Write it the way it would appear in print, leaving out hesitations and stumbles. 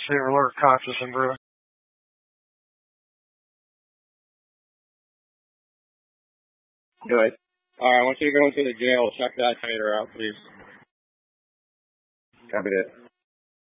Receiver alert, conscious and breathing. Good. Alright, I want you to go into the jail. Check that tighter out, please. Copy that.